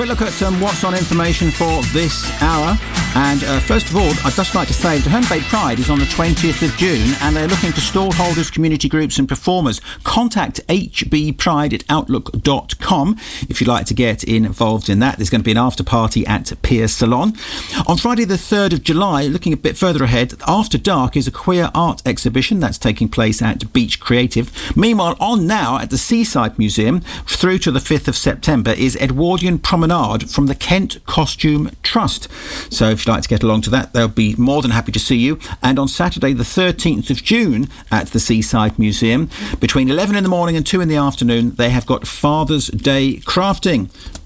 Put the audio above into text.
quick look at some What's On information for this hour. And first of all, I'd just like to say that Herne Bay Pride is on the 20th of June and they're looking for stallholders, community groups and performers. Contact hbpride@outlook.com if you'd like to get involved in that. There's going to be an after party at Pier Salon. On Friday the 3rd of July, looking a bit further ahead, After Dark is a queer art exhibition that's taking place at Beach Creative. Meanwhile, on now at the Seaside Museum through to the 5th of September is Edwardian Promenade from the Kent Costume Trust. So if you'd like to get along to that, they'll be more than happy to see you. And on Saturday the 13th of June at the Seaside Museum, between 11 in the morning and 2 in the afternoon, they have got Father's Day crafting.